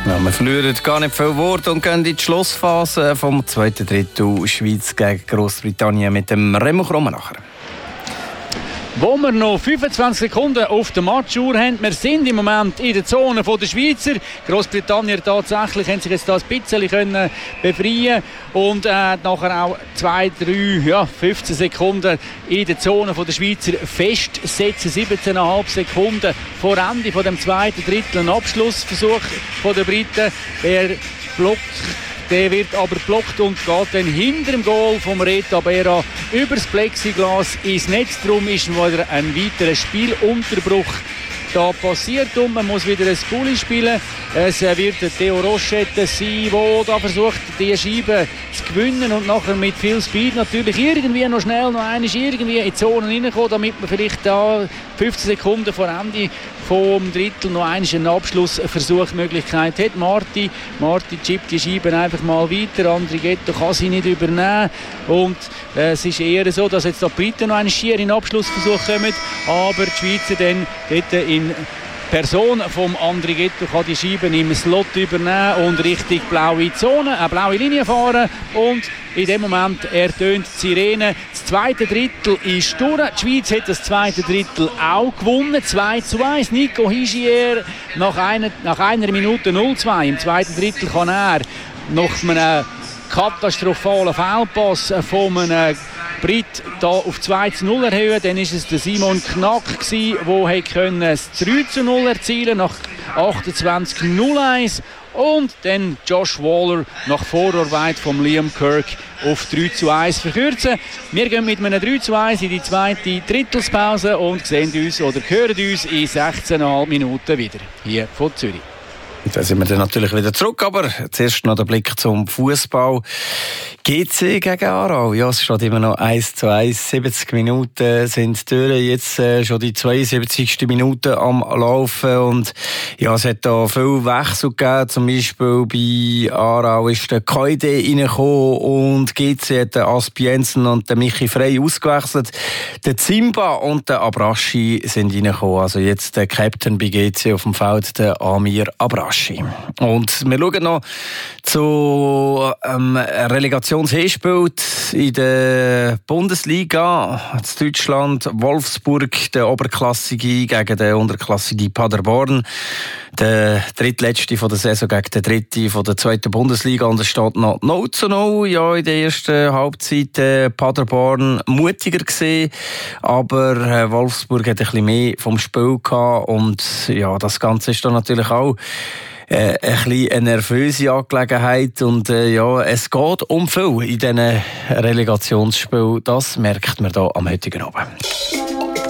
Ja, wir verlieren gar nicht viel Wort und gehen in die Schlussphase vom zweiten Drittel Schweiz gegen Grossbritannien mit dem Remo Krummenacher. Wo wir noch 25 Sekunden auf der Matchuhr haben. Wir sind im Moment in der Zone der Schweizer. Grossbritannien tatsächlich haben sich jetzt da ein bisschen können befreien und nachher auch 15 Sekunden in der Zone der Schweizer festsetzen. 17,5 Sekunden vor Ende von dem zweiten Drittel. Ein Abschlussversuch von den Briten. Der wird aber blockt und geht dann hinter dem Goal vom Reto Berra übers Plexiglas ins Netz. Darum ist wieder ein weiterer Spielunterbruch da passiert. Und man muss wieder ein Bulli spielen. Es wird der Theo Rochette sein, der da versucht, die Scheibe zu gewinnen und nachher mit viel Speed natürlich irgendwie noch schnell noch einmal irgendwie in die Zone reinkommen, damit man vielleicht da 15 Sekunden vor Ende vom Drittel noch eine Abschlussversuchmöglichkeit hat. Marti chippt die Scheiben einfach mal weiter. Andrighetto kann sie nicht übernehmen. Und es ist eher so, dass jetzt die Briten noch einen schier in den Abschlussversuch kommen. Aber die Schweizer dann dort in Person vom Andrighetto kann die Scheiben im Slot übernehmen und Richtung blaue Zone, eine blaue Linie fahren. Und in dem Moment ertönt die Sirene. Das zweite Drittel ist durch. Die Schweiz hat das zweite Drittel auch gewonnen. 2:1. Nico Hischier nach einer Minute 0:2. Im zweiten Drittel kann er nach einem katastrophalen Fehlpass von einem Brit da auf 2:0 erhöhen. Dann war es der Simon Knack, der das 3:0 erzielen nach 28:01. Und dann Josh Waller nach Vorarbeit von Liam Kirk auf 3:1 verkürzen. Wir gehen mit einem 3:1 in die zweite Drittelspause und sehen uns oder hören uns in 16,5 Minuten wieder hier von Zürich. Da sind wir dann natürlich wieder zurück, aber zuerst noch der Blick zum Fußball. GC gegen Aarau. Ja, es steht immer noch 1:1. 70 Minuten sind durch. Jetzt schon die 72. Minute am Laufen. Und ja, es hat da viel Wechsel gegeben. Zum Beispiel bei Aarau ist der Koide reingekommen und GC hat den Aspi Jensen und den Michi Frey ausgewechselt. Der Zimba und der Abraschi sind reingekommen. Also jetzt der Captain bei GC auf dem Feld, der Amir Abraschi. Und wir schauen noch zu Relegationshinspiel in der Bundesliga. In Deutschland Wolfsburg, der Oberklassige gegen den Unterklassige Paderborn. Der drittletzte von der Saison gegen den dritten von der zweiten Bundesliga. Und es steht noch 0:0. Ja, in der ersten Halbzeit Paderborn mutiger gesehen, aber Wolfsburg hat ein bisschen mehr vom Spiel gehabt. Und ja, das Ganze ist dann natürlich auch ein bisschen eine nervöse Angelegenheit und ja, es geht um viel in diesen Relegationsspielen. Das merkt man hier am heutigen Abend.